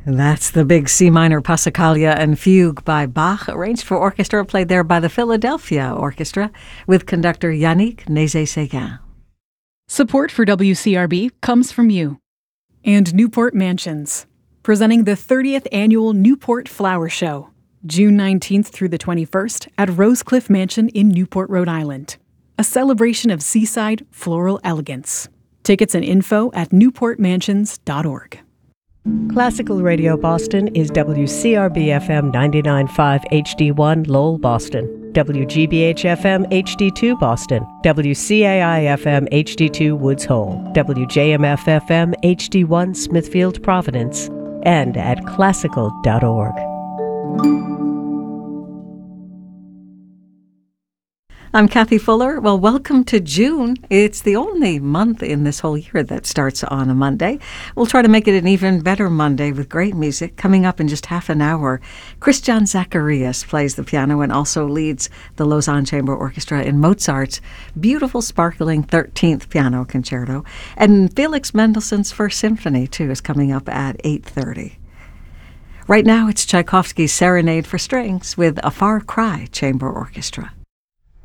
That's the big C minor Passacaglia and Fugue by Bach, arranged for orchestra, played there by the Philadelphia Orchestra with conductor Yannick Nézet-Séguin. Support for WCRB comes from you. And Newport Mansions, presenting the 30th Annual Newport Flower Show, June 19th through the 21st at Rosecliff Mansion in Newport, Rhode Island. A celebration of seaside floral elegance. Tickets and info at newportmansions.org. Classical Radio Boston is WCRB-FM 99.5 HD1 Lowell, Boston, WGBH-FM HD2 Boston, WCAI-FM HD2 Woods Hole, WJMF-FM HD1 Smithfield, Providence, and at classical.org. I'm Kathy Fuller. Well, welcome to June. It's the only month in this whole year that starts on a Monday. We'll try to make it an even better Monday with great music. Coming up in just half an hour, Christian Zacharias plays the piano and also leads the Lausanne Chamber Orchestra in Mozart's beautiful, sparkling 13th Piano Concerto. And Felix Mendelssohn's First Symphony, too, is coming up at 8:30. Right now, it's Tchaikovsky's Serenade for Strings with a Far Cry Chamber Orchestra.